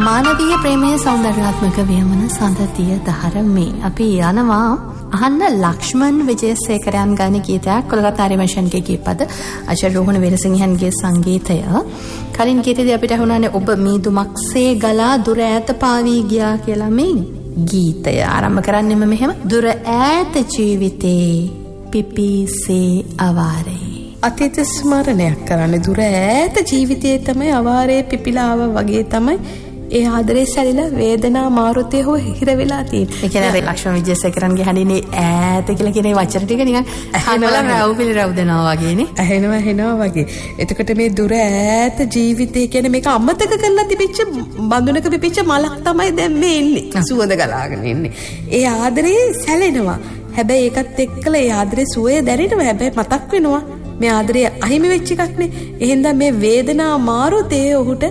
මානවීය ප්‍රේමයේ සෞන්දර්යාත්මක වියමන සඳතිය ධර්මයේ අපි යනවා අහන්න ලක්ෂ්මන් විජේසේකරයන් ගාන ගීතයක් කොලගත ආරිමෂන්ගේ ගීපද ආචාර්ය රෝහණ වීරසිංහන්ගේ සංගීතය කලින් ගීතේදී අපිට අහුණානේ ඔබ මීදුමක්සේ ගලා දුර ඈත පාවී ගියා කියලා මේ ගීතය ආරම්භ කරන්නෙම මෙහෙම දුර ඈත ජීවිතේ පිපිසේ අවාරේ අතීත ස්මරණයක් කරන්නේ දුර ඈත ජීවිතයේ තමයි අවාරේ පිපිලාව වගේ තමයි ඒ ආදරේ සැලිලා වේදනා මාරුතේ හෝ හිර වෙලා තියෙන්නේ. ඒ කියන්නේ ලක්ෂ්මන් විජේසේකරන්ගේ හඬිනේ ඈත කියලා කියන වචන ටික නිකන් අහනවා රව් පිළි රව් දෙනවා වගේනේ. ඇහෙනවා වගේ. එතකොට මේ දුර ඈත ජීවිතය කියන්නේ මේක අමතක කරලා තිබිච්ච බඳුනක පිපිච්ච මලක් තමයි දැන් මේ ඉන්නේ. සුවඳ ගලාගෙන ඉන්නේ. ඒ ආදරේ සැලෙනවා. හැබැයි ඒකත් එක්කලා ඒ ආදරේ සුවය දැනෙනවා. හැබැයි මතක් වෙනවා. මේ ආදරේ අහිමි වෙච්ච එකක් නේ. එහෙනම් මේ වේදනා මාරුතේ ඔහුට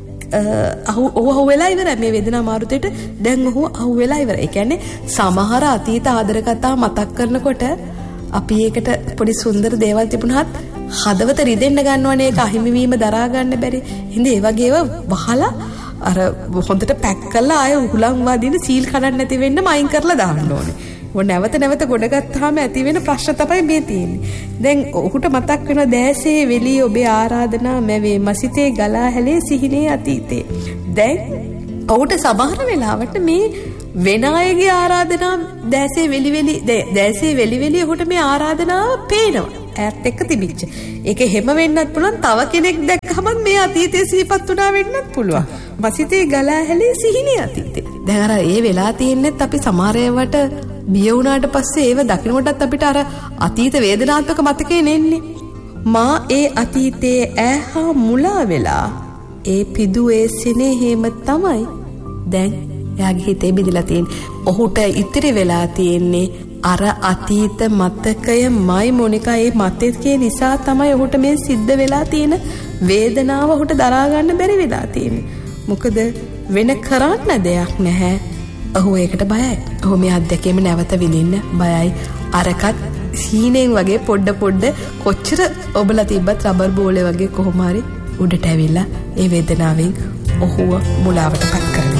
අහු වෙලා ඉවරයි. මේ වේදනා මාරුතේට දැන් ඔහු අහු වෙලා ඉවරයි. ඒ කියන්නේ සමහර අතීත ආදර කතා මතක් කරනකොට අපි ඒකට පොඩි සුන්දර දේවල් තිබුණාත් හදවත රිදෙන්න ගන්නවනේ. ඒක අහිමි වීම දරා ගන්න බැරි. හින්ද ඒ වගේව වහලා අර හොඳට පැක් කරලා ආය උහුලන් වදින සීල් කඩන්න නැති වෙන්නම අයින් කරලා දාන්න ඕනේ. ඔය නැවත ගොඩ ගත්තාම ඇති වෙන ප්‍රශ්න තමයි මේ තියෙන්නේ. දැන් ඔහුට මතක් වෙනවා දැසේ වෙලී ඔබේ ආරාධනා මැවේ මසිතේ ගලා හැලේ සිහිනේ අතීතේ. දැන් ඔහුට සමහර වෙලාවට මේ වෙන අයගේ ආරාධනා දැසේ වෙලි ඔහුට මේ ආරාධනාව පේනවා. ඈත් එක්ක තිබිච්ච. ඒක හැම වෙන්නත් පුළුවන්. තව කෙනෙක් දැක්කම මේ අතීතයේ සිහිපත් වුණා වෙන්නත් පුළුවන්. මසිතේ ගලා හැලේ සිහිනේ අතීතේ. දැන් අර ඒ වෙලා තියෙන්නේත් අපි සමහර ඒවාට බිය වුණාට පස්සේ ඒව දකින්නකොටත් අපිට අර අතීත වේදනාත්මක මතකේ නෙන්නේ. මා ඒ අතීතයේ ඈහා මුලා වෙලා ඒ පිදුවේ සිනේහෙම තමයි දැන් එයාගේ හිතේ බෙදලා තියෙන්නේ. ඔහුට ඉතිරි වෙලා තියෙන්නේ අර අතීත මතකයමයි මොනිකා. ඒ මතකයේ නිසා තමයි ඔහුට මේ සිද්ධ වෙලා තියෙන වේදනාව ඔහුට දරා ගන්න බැරි වෙලා තියෙන්නේ. මොකද වෙන කරන්න දෙයක් නැහැ. ඔහු ඒකට බයයි. ඔහු මේ අත්දැකීම නැවත විඳින්න බයයි. අරකට සීනෙන් වගේ පොඩ කොච්චර ඔබලා තිබ්බත් රබර් බෝලේ වගේ කොහොම හරි උඩට ඇවිල්ලා ඒ වේදනාවෙන් ඔහුව මුලාවටපත් කරනවා.